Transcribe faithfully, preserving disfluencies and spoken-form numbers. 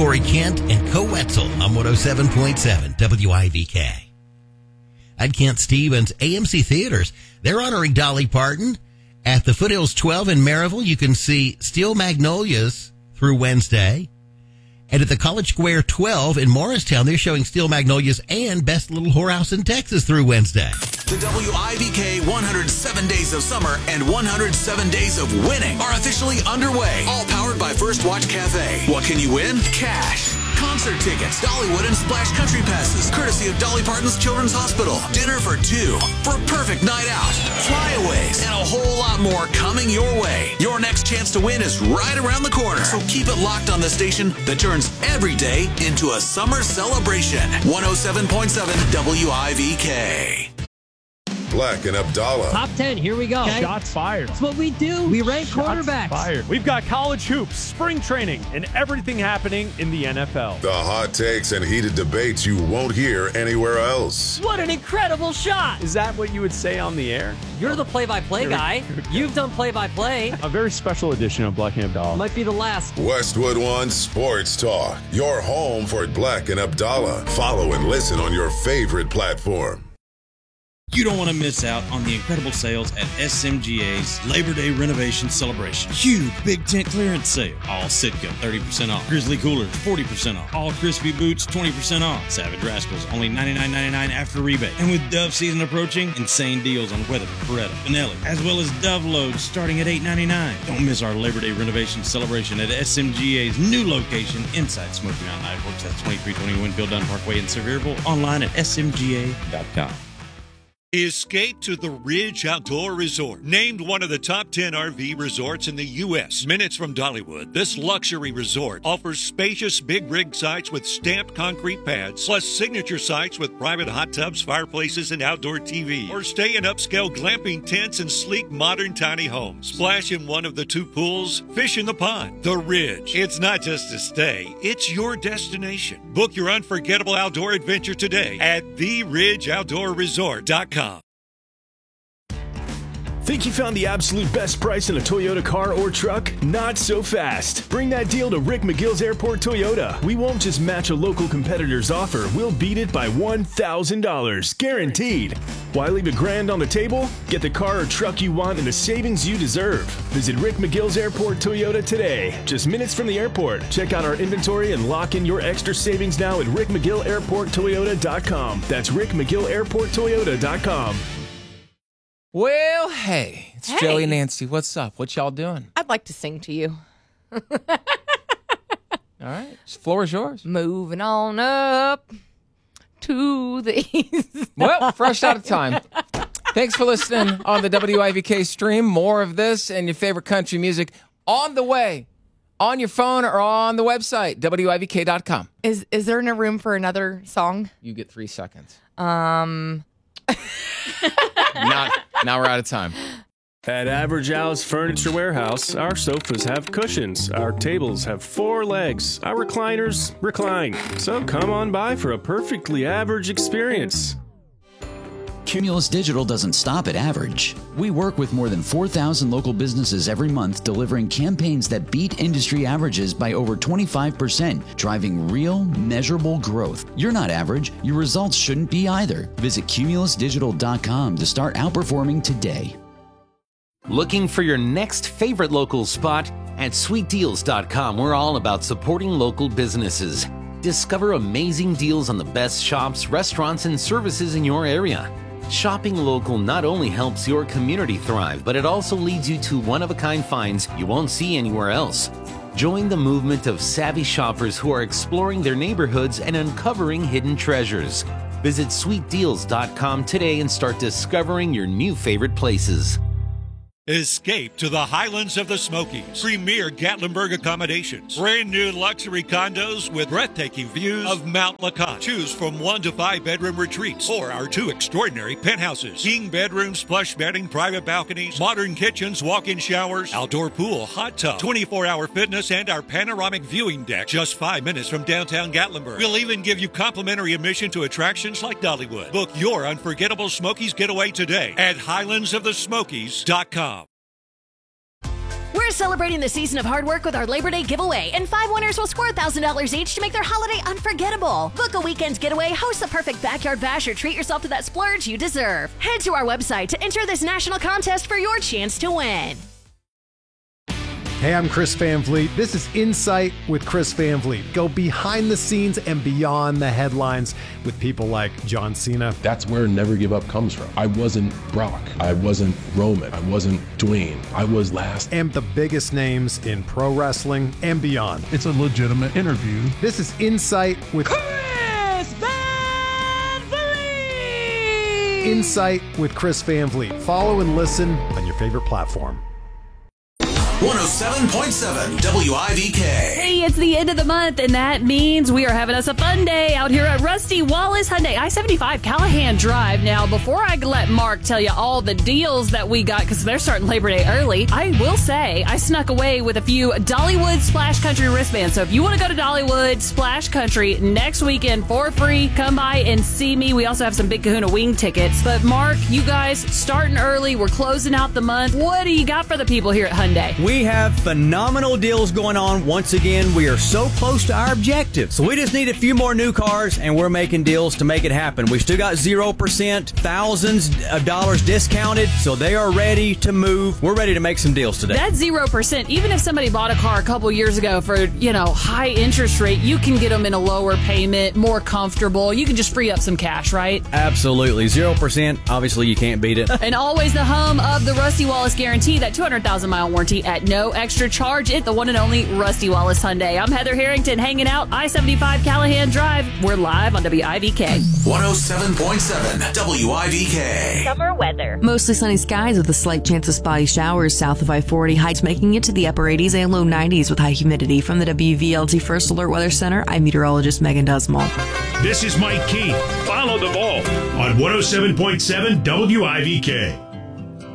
Corey Kent and Co Wetzel on one oh seven point seven W I V K. At Kent Stevens A M C Theaters, they're honoring Dolly Parton. At the Foothills twelve in Maryville, you can see Steel Magnolias through Wednesday. And at the College Square twelve in Morristown, they're showing Steel Magnolias and Best Little Whorehouse in Texas through Wednesday. The W I V K one hundred seven Days of Summer and one hundred seven Days of Winning are officially underway. All powered by First Watch Cafe. What can you win? Cash, concert tickets, Dollywood and Splash Country passes, courtesy of Dolly Parton's Children's Hospital. Dinner for two for a perfect night out. Flyaways and a whole lot more coming your way. Your next chance to win is right around the corner. So keep it locked on the station that turns every day into a summer celebration. one oh seven point seven W I V K. Black and Abdallah. Top ten, here we go. Shots fired. That's what we do. We rank Shots quarterbacks. fired. We've got college hoops, spring training, and everything happening in the N F L. The hot takes and heated debates you won't hear anywhere else. What an incredible shot. Is that what you would say on the air? You're the play-by-play guy. You've done play-by-play. A very special edition of Black and Abdallah. Might be the last. Westwood One Sports Talk. Your home for Black and Abdallah. Follow and listen on your favorite platform. You don't want to miss out on the incredible sales at S M G A's Labor Day Renovation Celebration. Huge big tent clearance sale. All Sitka, thirty percent off. Grizzly Coolers, forty percent off. All Crispy Boots, twenty percent off. Savage Rascals, only ninety-nine ninety-nine after rebate. And with Dove season approaching, insane deals on Weatherford, Beretta, Benelli, as well as Dove loads starting at eight ninety-nine. Don't miss our Labor Day Renovation Celebration at S M G A's new location inside Smoky Mountain Ironworks. That's twenty-three twenty Winfield Dunn Parkway in Sevierville. Online at S M G A dot com. Escape to the Ridge Outdoor Resort. Named one of the top ten R V resorts in the U S Minutes from Dollywood, this luxury resort offers spacious big rig sites with stamped concrete pads, plus signature sites with private hot tubs, fireplaces, and outdoor T V. Or stay in upscale glamping tents and sleek modern tiny homes. Splash in one of the two pools, fish in the pond. The Ridge. It's not just a stay, it's your destination. Book your unforgettable outdoor adventure today at the ridge outdoor resort dot com. Think you found the absolute best price in a Toyota car or truck? Not so fast. Bring that deal to Rick McGill's Airport Toyota. We won't just match a local competitor's offer. We'll beat it by one thousand dollars. Guaranteed. Why leave a grand on the table? Get the car or truck you want and the savings you deserve. Visit Rick McGill's Airport Toyota today. Just minutes from the airport. Check out our inventory and lock in your extra savings now at rick mcgill airport toyota dot com. That's rick mcgill airport toyota dot com. Well, hey, it's Hey. Joey and Nancy. What's up? What y'all doing? I'd like to sing to you. All right, the floor is yours. Moving on up to the east. Well, fresh out of time. Thanks for listening on the W I V K stream. More of this and your favorite country music on the way, on your phone or on the website, W I V K dot com. Is is there no room for another song? You get three seconds. Um, Not, now we're out of time. At Average Al's Furniture Warehouse, our sofas have cushions, our tables have four legs, our recliners recline. So come on by for a perfectly average experience. Cumulus Digital doesn't stop at average. We work with more than four thousand local businesses every month, delivering campaigns that beat industry averages by over twenty-five percent, driving real, measurable growth. You're not average. Your results shouldn't be either. Visit cumulus digital dot com to start outperforming today. Looking for your next favorite local spot? At sweet deals dot com, we're all about supporting local businesses. Discover amazing deals on the best shops, restaurants, and services in your area. Shopping local not only helps your community thrive, but it also leads you to one-of-a-kind finds you won't see anywhere else. Join the movement of savvy shoppers who are exploring their neighborhoods and uncovering hidden treasures. Visit sweet deals dot com today and start discovering your new favorite places. Escape to the Highlands of the Smokies. Premier Gatlinburg accommodations. Brand new luxury condos with breathtaking views of Mount LeConte. Choose from one to five bedroom retreats or our two extraordinary penthouses. King bedrooms, plush bedding, private balconies, modern kitchens, walk-in showers, outdoor pool, hot tub, twenty-four hour fitness, and our panoramic viewing deck. Just five minutes from downtown Gatlinburg. We'll even give you complimentary admission to attractions like Dollywood. Book your unforgettable Smokies getaway today at highlands of the smokies dot com. We're celebrating the season of hard work with our Labor Day giveaway, and five winners will score one thousand dollars each to make their holiday unforgettable. Book a weekend getaway, host the perfect backyard bash, or treat yourself to that splurge you deserve. Head to our website to enter this national contest for your chance to win. Hey, I'm Chris Van Vliet. This is Insight with Chris Van Vliet. Go behind the scenes and beyond the headlines with people like John Cena. That's where Never Give Up comes from. I wasn't Brock. I wasn't Roman. I wasn't Dwayne. I was last. And the biggest names in pro wrestling and beyond. It's a legitimate interview. This is Insight with Chris Van Vliet. Insight with Chris Van Vliet. Follow and listen on your favorite platform. one oh seven point seven W I V K. Hey, it's the end of the month, and that means we are having us a fun day out here at Rusty Wallace Hyundai, I seventy-five Callahan Drive. Now, before I let Mark tell you all the deals that we got, because they're starting Labor Day early, I will say I snuck away with a few Dollywood Splash Country wristbands. So if you want to go to Dollywood Splash Country next weekend for free, come by and see me. We also have some Big Kahuna Wing tickets. But Mark, you guys starting early. We're closing out the month. What do you got for the people here at Hyundai? We have phenomenal deals going on. Once again, we are so close to our objective. So we just need a few more new cars, and we're making deals to make it happen. We still got zero percent, thousands of dollars discounted, so they are ready to move. We're ready to make some deals today. That's zero percent. Even if somebody bought a car a couple years ago for, you know, high interest rate, you can get them in a lower payment, more comfortable. You can just free up some cash, right? Absolutely. zero percent. Obviously, you can't beat it. And always the home of the Rusty Wallace guarantee, that two hundred thousand mile warranty at no extra charge. It's the one and only Rusty Wallace Hyundai. I'm Heather Harrington, hanging out I seventy-five Callahan Drive. We're live on W I V K. one oh seven point seven W I V K. Summer weather. Mostly sunny skies with a slight chance of spotty showers south of I forty. Highs making it to the upper eighties and low nineties with high humidity. From the W V L T First Alert Weather Center, I'm meteorologist Megan Dusmal. This is Mike Keith. Follow the ball on one oh seven point seven W I V K.